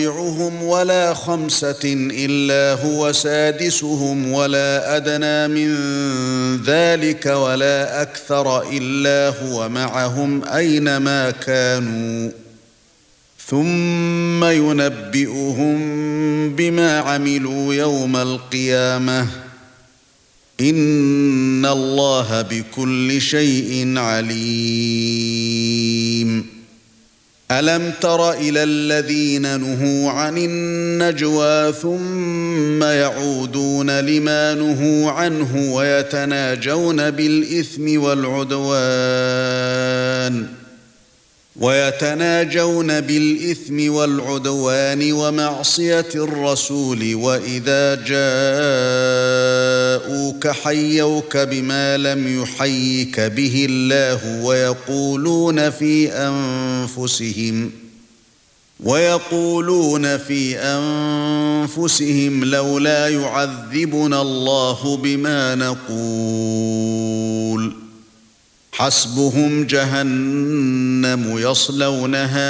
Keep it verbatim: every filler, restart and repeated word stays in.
رابعهم ولا خمسة إلا هو سادسهم ولا أدنى من ذلك ولا أكثر إلا هو معهم أينما كانوا ثم ينبئهم بما عملوا يوم القيامة إن الله بكل شيء عليم. ألم تر إلى الذين نهوا عن النجوى ثم يعودون لما نهوا عنه ويتناجون بالإثم والعدوان ويتناجون بالإثم والعدوان ومعصية الرسول وإذا جاءوك حيوك بما لم يحيك به الله ويقولون في أنفسهم ويقولون في أنفسهم لولا يعذبنا الله بما نقول حسبهم جهنم يصلونها